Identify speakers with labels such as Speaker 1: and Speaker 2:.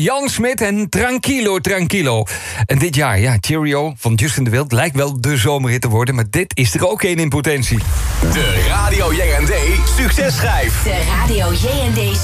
Speaker 1: Jan Smit en Tranquilo, Tranquilo. En dit jaar, ja, Cheerio van Justin de Wild lijkt wel de zomerhit te worden, maar dit is er ook één in potentie.
Speaker 2: De Radio JND Successchijf.
Speaker 3: De Radio JND